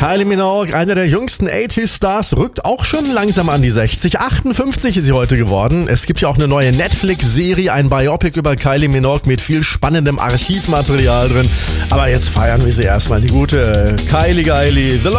Kylie Minogue, eine der jüngsten 80s-Stars, rückt auch schon langsam an die 60. 58 ist sie heute geworden. Es gibt ja auch eine neue Netflix-Serie, ein Biopic über Kylie Minogue mit viel spannendem Archivmaterial drin. Aber jetzt feiern wir sie erstmal, die gute Kylie.